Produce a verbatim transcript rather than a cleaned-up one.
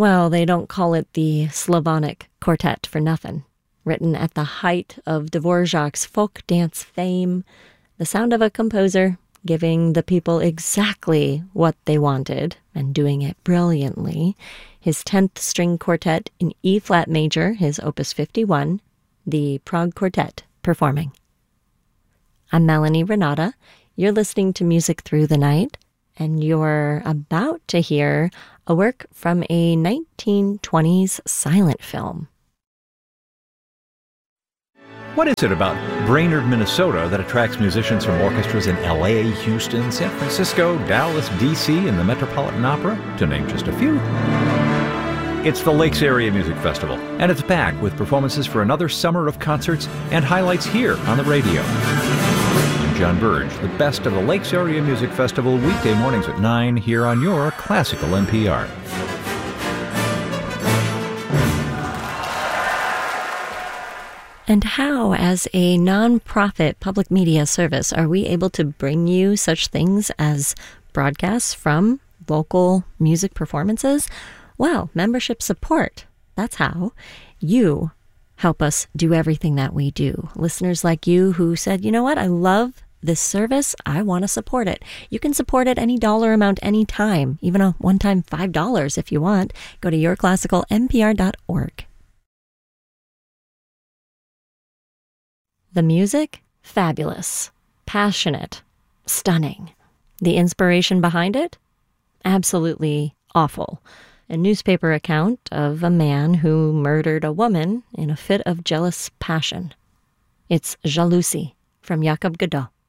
Well, they don't call it the Slavonic Quartet for nothing. Written at the height of Dvorak's folk dance fame, the sound of a composer giving the people exactly what they wanted and doing it brilliantly. His tenth string quartet in E-flat major, his opus fifty-one, the Prague Quartet, performing. I'm Melanie Renata. You're listening to Music Through the Night, and you're about to hear a work from a nineteen twenties silent film. What is it about Brainerd, Minnesota that attracts musicians from orchestras in L A, Houston, San Francisco, Dallas, D C, and the Metropolitan Opera, to name just a few? It's the Lakes Area Music Festival, and it's back with performances for another summer of concerts and highlights here on the radio. I'm John Burge, the best of the Lakes Area Music Festival, weekday mornings at nine here on your classical N P R. And how, as a nonprofit public media service, are we able to bring you such things as broadcasts from local music performances? Well, membership support. That's how. You help us do everything that we do. Listeners like you who said, you know what, I love this service. I want to support it. You can support it any dollar amount, any time, even a one-time five dollars if you want. Go to your classical N P R dot org. The music? Fabulous. Passionate. Stunning. The inspiration behind it? Absolutely awful. A newspaper account of a man who murdered a woman in a fit of jealous passion. It's Jalousie from Jacob Godot.